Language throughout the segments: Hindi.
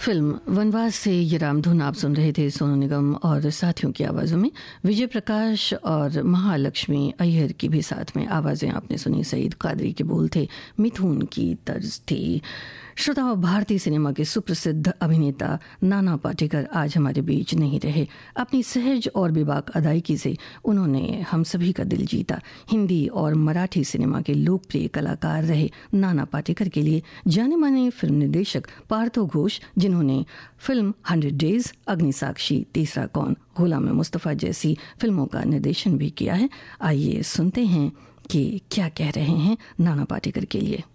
फिल्म वनवास से ये रामधुन आप सुन रहे थे सोनू निगम और साथियों की आवाज़ों में। विजय प्रकाश और महालक्ष्मी अय्यर की भी साथ में आवाज़ें आपने सुनी। सईद कादरी के बोल थे, मिथुन की तर्ज थी। श्रोताओं, भारतीय सिनेमा के सुप्रसिद्ध अभिनेता नाना पाटेकर आज हमारे बीच नहीं रहे। अपनी सहज और बेबाक अदायगी से उन्होंने हम सभी का दिल जीता। हिंदी और मराठी सिनेमा के लोकप्रिय कलाकार रहे नाना पाटेकर के लिए जाने माने फिल्म निर्देशक पार्थो घोष, जिन्होंने फिल्म 100 डेज, अग्निसाक्षी, तीसरा कौन, गुलाम मुस्तफ़ा जैसी फिल्मों का निर्देशन भी किया है। आइए सुनते हैं कि क्या कह रहे हैं नाना पाटेकर के लिए।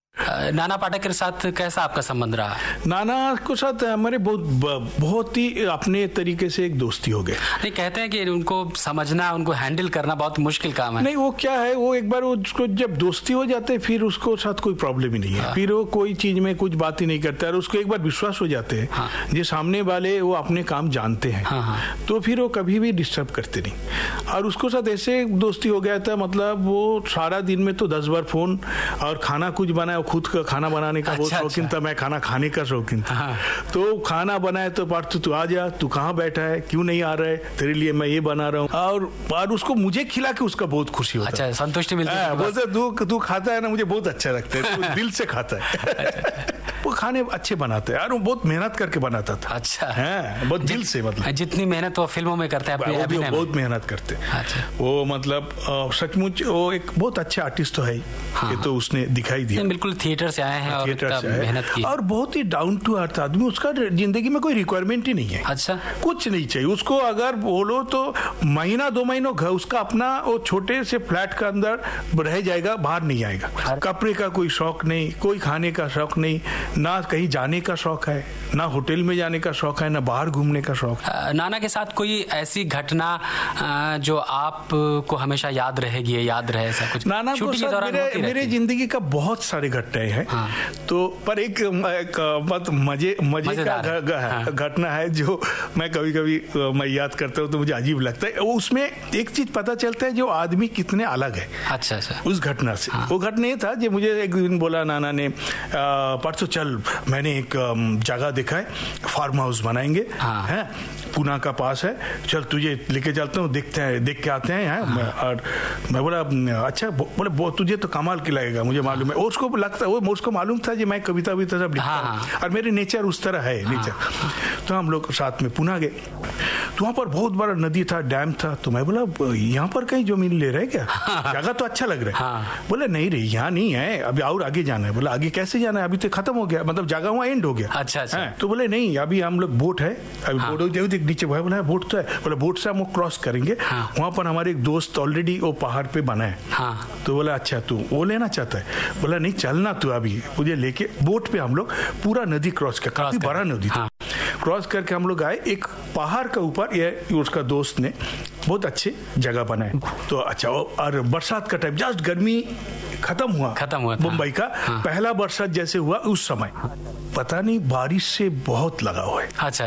नाना पाटेकर के साथ कैसा आपका संबंध रहा? नाना के साथ हमारे बहुत ही अपने तरीके से एक दोस्ती हो गए। नहीं, कहते हैं कि उनको समझना, उनको हैंडल करना बहुत मुश्किल काम है। नहीं, वो क्या है, वो एक बार उसको जब दोस्ती हो जाते हैं फिर उसको साथ कोई प्रॉब्लम ही नहीं है। फिर वो कोई चीज में कुछ बात ही नहीं करता है। उसको एक बार विश्वास हो जाते हैं जो सामने वाले वो अपने काम जानते हैं, तो फिर वो कभी भी डिस्टर्ब करते नहीं। और उसको साथ ऐसे दोस्ती हो गया था, मतलब वो सारा दिन में तो 10 बार फोन, और खाना कुछ बनाया, खुद का खाना बनाने का बहुत शौकीन था, मैं खाना खाने का शौकीन था। तो खाना बनाए तो पार्थ तू आ जा, तू कहाँ बैठा है, क्यों नहीं आ रहा है, तेरे लिए मैं ये बना रहा हूँ। और उसको मुझे खिला के उसका बहुत खुशी होता है। अच्छा, संतुष्टि मिलती है। बोलते तू खाता है ना, मुझे बहुत अच्छा लगता है, तू दिल से खाता है। वो खाने अच्छे बनाते हैं, और वो बहुत मेहनत करके बनाता था। अच्छा है, बहुत दिल से, मतलब जितनी मेहनत वो फिल्मों में करते हैं, वो भी बहुत मेहनत करते हैं। वो मतलब सचमुच वो एक बहुत अच्छा आर्टिस्ट तो है, ये तो उसने दिखाई दिया। बिल्कुल थिएटर से आए हैं और मेहनत की, और बहुत ही डाउन टू अर्थ आदमी। उसका जिंदगी में कोई रिक्वायरमेंट ही नहीं है। अच्छा, कुछ नहीं चाहिए उसको। अगर बोलो तो महीना 2 महीनों घर उसका अपना वो छोटे से फ्लैट के अंदर रह जाएगा, बाहर नहीं आएगा। कपड़े का कोई शौक नहीं, कोई खाने का शौक नहीं, ना कहीं जाने का शौक है, ना होटल में जाने का शौक है, ना बाहर घूमने का शौक है। नाना के साथ कोई ऐसी घटना जो आपको हमेशा याद रहेगी, याद रहे ऐसा कुछ? नाना को साथ मेरे जिंदगी का बहुत सारे घटनाएं हैं। तो पर एक मजे का घटना है जो मैं कभी कभी मैं याद करता हूँ तो मुझे अजीब लगता है। उसमें एक चीज पता चलता है जो आदमी कितने अलग है। अच्छा। उस घटना से वो घटना ये था जो मुझे एक दिन बोला नाना ने, परसों चल, मैंने एक जगह देखा है, फार्म हाउस बनाएंगे, है पुणे का पास है, चल तुझे लेके चलता हूँ, देखते हैं, देख के आते हैं। और मैं बोला अच्छा, बोले तुझे तो कमाल की लगेगा, मुझे मालूम है। उसको लगता, वो उसको मालूम था कि मैं कविता सब लिखता हूँ और मेरे नेचर उस तरह है नेचर। तो हम लोग साथ में पुणे गए, तो वहाँ पर बहुत बड़ा नदी था, डैम था। तो मैं बोला यहाँ पर कहीं जमीन ले रहे क्या, जगह तो अच्छा लग रहा है। बोले नहीं रे, यहाँ नहीं है, अभी और आगे जाना है। बोला आगे कैसे जाना है, अभी तो खत्म हो गया, मतलब जगह वहाँ एंड हो गया। अच्छा। तो बोले नहीं, अभी हम लोग बोट है, अभी बोट नीचे भाई बोला बोट तो है। बोला बोट से हम लोग क्रॉस करेंगे, वहाँ पर हमारे एक दोस्त ऑलरेडी वो पहाड़ पे बना है। तो बोला अच्छा तू वो लेना चाहता है? बोला नहीं, चलना तू अभी, मुझे लेके। बोट पे हम लोग पूरा नदी क्रॉस किया, काफी बड़ा नदी था। क्रॉस करके हम लोग आए एक पहाड़ के ऊपर, ये उसका दोस्त ने बहुत अच्छे जगह बनाए। तो अच्छा, और बरसात का टाइम, जस्ट गर्मी खत्म हुआ मुंबई का पहला बरसात जैसे हुआ उस समय, पता नहीं बारिश से बहुत लगाव है। अच्छा।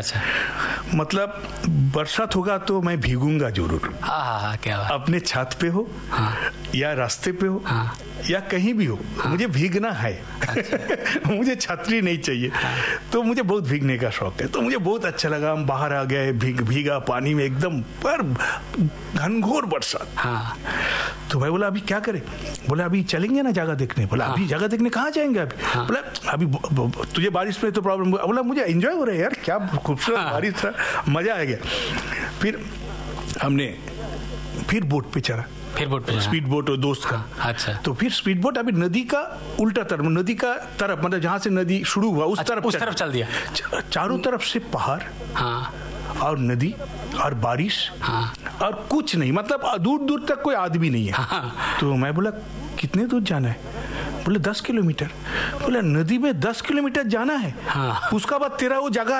मतलब बरसात होगा तो मैं भीगूंगा जरूर। क्या अपने छत पे हो या रास्ते पे हो या कहीं भी हो, मुझे भीगना है। अच्छा। मुझे छतरी नहीं चाहिए। तो मुझे बहुत भीगने का शौक है, तो मुझे बहुत अच्छा लगा। हम बाहर आ गए, भीगा पानी में एकदम, पर घनघोर बरसात। तो मैं बोला अभी क्या करें? बोला अभी चलेंगे ना जगह देखने। बोला अभी जगह देखने कहाँ जाएंगे अभी? बोला अभी तुझे बारिश में तो प्रॉब्लम। बोला मुझे एंजॉय हो रहा है यार, क्या खूबसूरत बारिश था, मजा आ गया। फिर हमने बोट पे चढ़ा, स्पीड बोट और दोस्त का। अच्छा। तो फिर स्पीड बोट अभी नदी का उल्टा तरफ, नदी का तरफ, मतलब जहाँ से नदी शुरू हुआ उस तरफ चल दिया। चारों तरफ से पहाड़ और नदी और बारिश और कुछ नहीं, मतलब दूर दूर तक कोई आदमी नहीं है। तो मैं बोला कितने दूर जाना है? बोले 10 किलोमीटर। बोले नदी में 10 किलोमीटर जाना है? उसका बाद तेरा वो जगह